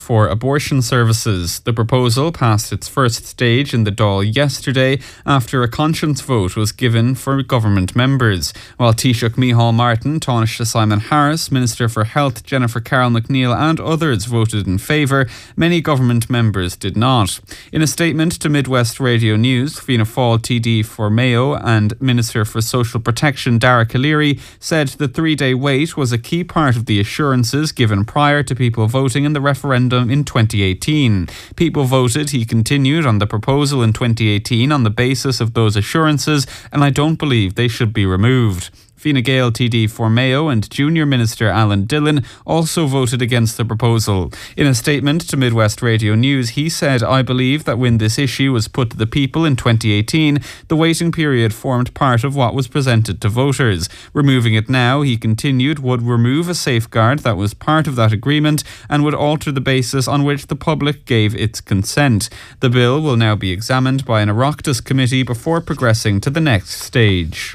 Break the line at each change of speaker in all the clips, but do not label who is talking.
for abortion services. The proposal passed its first stage in the Dáil yesterday after a conscience vote was given for government members. While Taoiseach Micheál Martin, Taoiseach Simon Harris, Minister for Health Jennifer Carroll McNeil and others voted in favour, many government members did not. In a statement to Midwest Radio News, Fianna Fáil TD for Mayo and Minister for Social Protection Dara Calleary said the 3-day wait was a key part of the assurances given prior to people voting in the referendum in 2018. People voted, he continued, on the proposal in 2018 on the basis of those assurances, and I don't believe they should be removed. Fine Gael TD for Mayo and Junior Minister Alan Dillon also voted against the proposal. In a statement to Midwest Radio News, he said, "I believe that when this issue was put to the people in 2018, the waiting period formed part of what was presented to voters. Removing it now," he continued, "would remove a safeguard that was part of that agreement and would alter the basis on which the public gave its consent. The bill will now be examined by an Oireachtas committee before progressing to the next stage."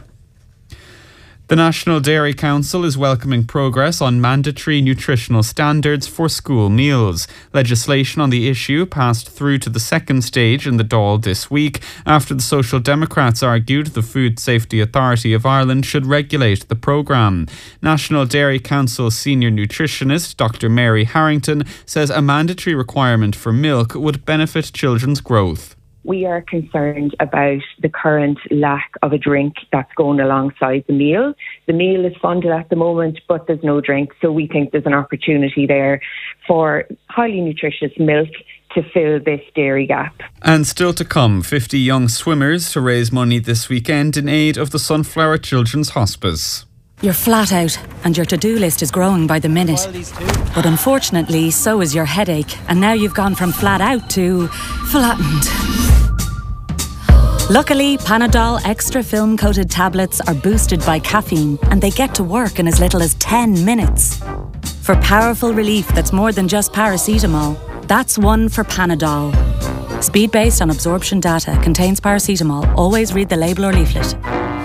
The National Dairy Council is welcoming progress on mandatory nutritional standards for school meals. Legislation on the issue passed through to the second stage in the Dáil this week after the Social Democrats argued the Food Safety Authority of Ireland should regulate the programme. National Dairy Council senior nutritionist Dr. Mary Harrington says a mandatory requirement for milk would benefit children's growth.
We are concerned about the current lack of a drink that's going alongside the meal. The meal is funded at the moment, but there's no drink. So we think there's an opportunity there for highly nutritious milk to fill this dairy gap.
And still to come, 50 young swimmers to raise money this weekend in aid of the Sunflower Children's Hospice.
You're flat out and your to-do list is growing by the minute. But unfortunately, so is your headache. And now you've gone from flat out to flattened. Luckily, Panadol Extra film-coated tablets are boosted by caffeine and they get to work in as little as 10 minutes. For powerful relief that's more than just paracetamol, that's one for Panadol. Speed based on absorption data, contains paracetamol. Always read the label or leaflet.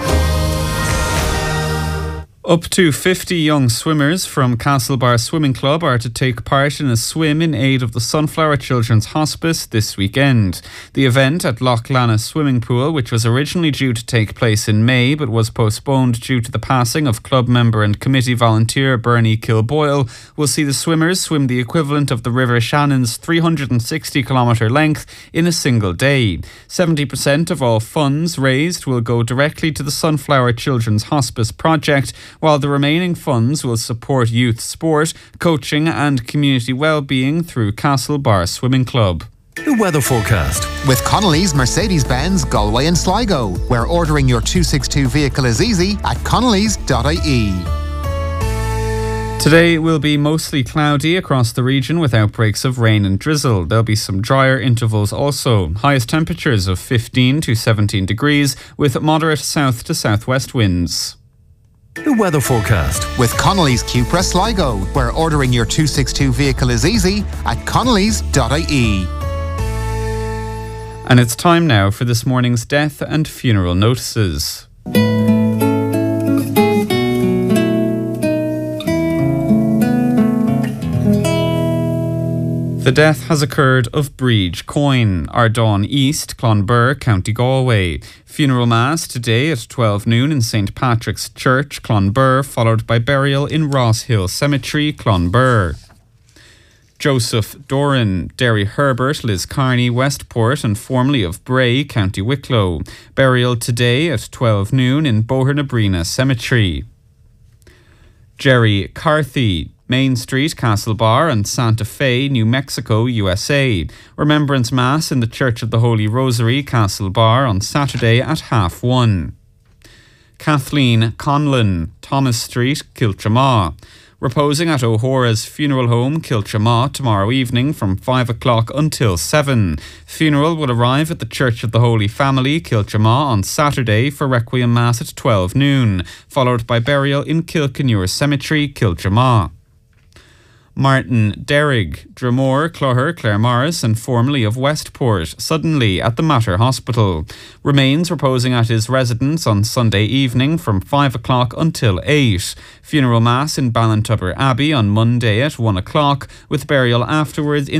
Up to 50 young swimmers from Castlebar Swimming Club are to take part in a swim in aid of the Sunflower Children's Hospice this weekend. The event at Loch Lana Swimming Pool, which was originally due to take place in May but was postponed due to the passing of club member and committee volunteer Bernie Kilboyle, will see the swimmers swim the equivalent of the River Shannon's 360-kilometre length in a single day. 70% of all funds raised will go directly to the Sunflower Children's Hospice project, while the remaining funds will support youth sport, coaching and community well-being through Castlebar Swimming Club.
The weather forecast.
With Connolly's Mercedes-Benz, Galway and Sligo, where ordering your 262 vehicle is easy at connellys.ie.
Today will be mostly cloudy across the region with outbreaks of rain and drizzle. There'll be some drier intervals also. Highest temperatures of 15 to 17 degrees with moderate south to southwest winds.
The weather forecast.
With Connolly's Cupra Sligo, where ordering your 262 vehicle is easy at connellys.ie.
And it's time now for this morning's death and funeral notices. The death has occurred of Breege Coyne, Ardán East, Clonbur, County Galway. Funeral mass today at 12 noon in St. Patrick's Church, Clonbur, followed by burial in Ross Hill Cemetery, Clonbur. Joseph Doran, Derry Herbert, Liscarney, Westport and formerly of Bray, County Wicklow. Burial today at 12 noon in Bohernabrina Cemetery. Jerry Carthy, Main Street, Castlebar and Santa Fe, New Mexico, USA. Remembrance Mass in the Church of the Holy Rosary, Castlebar on Saturday at 1:30. Kathleen Conlon, Thomas Street, Kiltramaw. Reposing at O'Hora's Funeral Home, Kiltramaw, tomorrow evening from 5 o'clock until 7. Funeral will arrive at the Church of the Holy Family, Kiltramaw, on Saturday for Requiem Mass at 12 noon, followed by burial in Kilkenure Cemetery, Kiltramaw. Martin Derrig, Dromore, Clogher, Claremorris and formerly of Westport, suddenly at the Mater Hospital. Remains reposing at his residence on Sunday evening from 5 o'clock until 8. Funeral mass in Ballintubber Abbey on Monday at 1 o'clock, with burial afterwards in